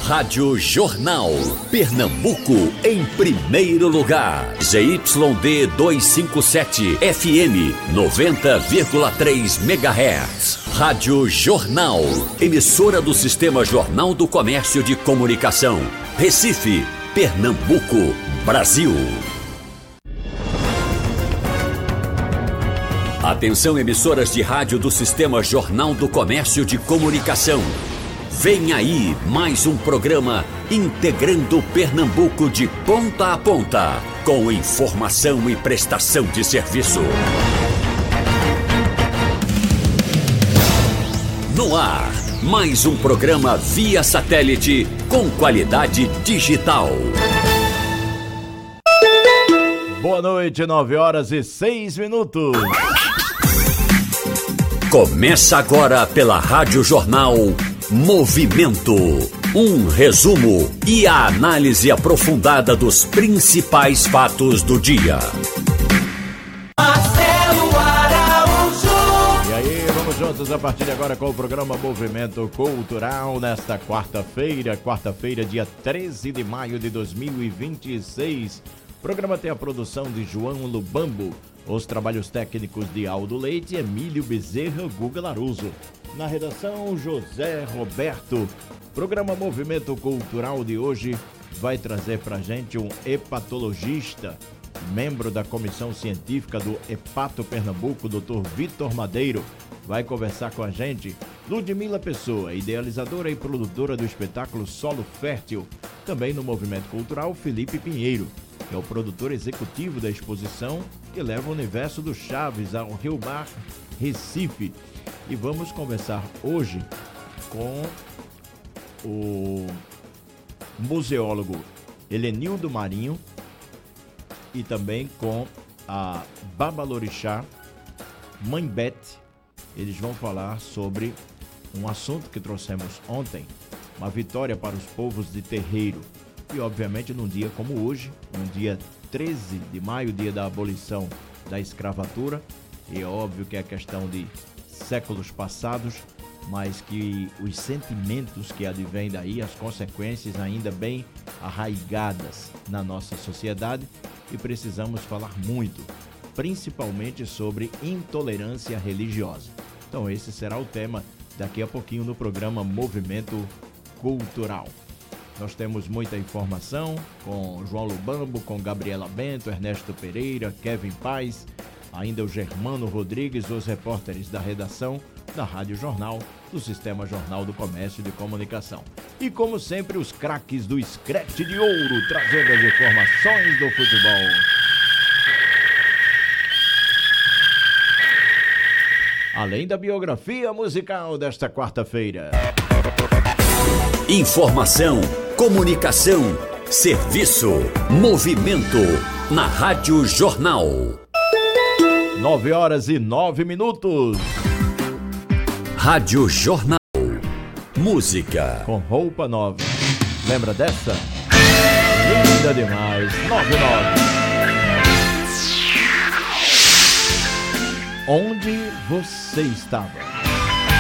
Rádio Jornal. Pernambuco em primeiro lugar. ZYD 257 FM 90,3 MHz. Rádio Jornal. Emissora do Sistema Jornal do Comércio de Comunicação. Recife, Pernambuco, Brasil. Atenção, emissoras de rádio do Sistema Jornal do Comércio de Comunicação. Vem aí mais um programa integrando Pernambuco de ponta a ponta, com informação e prestação de serviço. No ar, mais um programa via satélite com qualidade digital. Boa noite, 9h06. Começa agora pela Rádio Jornal Movimento. Um resumo e a análise aprofundada dos principais fatos do dia. Marcelo Araújo. E aí, vamos juntos a partir de agora com o programa Movimento Cultural nesta quarta-feira, dia 13 de maio de 2026. O programa tem a produção de João Lubambo, os trabalhos técnicos de Aldo Leite, Emílio Bezerra, Guga Laruso. Na redação, José Roberto. Programa Movimento Cultural de hoje vai trazer pra gente um hepatologista, membro da comissão científica do Hepato Pernambuco, Dr. Vitor Madeiro. Vai conversar com a gente Ludmila Pessoa, idealizadora e produtora do espetáculo Solo Fértil. Também no Movimento Cultural, Felipe Pinheiro, que é o produtor executivo da exposição que leva o universo do Chaves ao Rio Mar, Recife. E vamos conversar hoje com o museólogo Helenildo Marinho e também com a Babalorixá, Mãe Beth. Eles vão falar sobre um assunto que trouxemos ontem, uma vitória para os povos de terreiro. E obviamente num dia como hoje, no dia 13 de maio, dia da abolição da escravatura, e é óbvio que é questão de séculos passados, mas que os sentimentos que advêm daí, as consequências ainda bem arraigadas na nossa sociedade, e precisamos falar muito, principalmente sobre intolerância religiosa. Então esse será o tema daqui a pouquinho no programa Movimento Cultural. Nós temos muita informação com João Lubambo, com Gabriela Bento, Ernesto Pereira, Kevin Paz, ainda o Germano Rodrigues, os repórteres da redação da Rádio Jornal, do Sistema Jornal do Comércio de Comunicação. E como sempre, os craques do Scratch de Ouro, trazendo as informações do futebol. Além da biografia musical desta quarta-feira. Informação, comunicação, serviço, movimento na Rádio Jornal. 9h09. Rádio Jornal. Música. Com roupa nova. Lembra dessa? Linda demais. 9h09. Onde você estava?